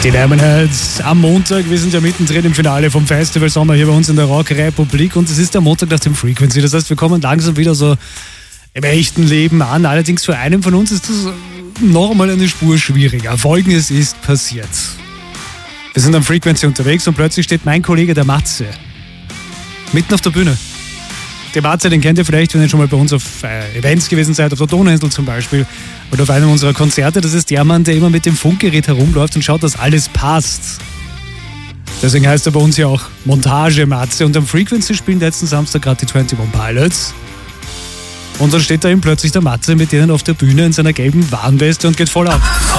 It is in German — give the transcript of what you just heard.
Die Lemonheads am Montag. Wir sind ja mittendrin im Finale vom Festival Sommer hier bei uns in der Rock-Republik und es ist der Montag nach dem Frequency. Das heißt, wir kommen langsam wieder so im echten Leben an. Allerdings für einen von uns ist das nochmal eine Spur schwieriger. Folgendes ist passiert. Wir sind am Frequency unterwegs und plötzlich steht mein Kollege, der Matze, mitten auf der Bühne. Der Matze, den kennt ihr vielleicht, wenn ihr schon mal bei uns auf Events gewesen seid, auf der Donauinsel zum Beispiel oder auf einem unserer Konzerte. Das ist der Mann, der immer mit dem Funkgerät herumläuft und schaut, dass alles passt. Deswegen heißt er bei uns ja auch Montage Matze. Und am Frequency spielen letzten Samstag gerade die 21 Pilots. Und dann steht da eben plötzlich der Matze mit denen auf der Bühne in seiner gelben Warnweste und geht voll ab.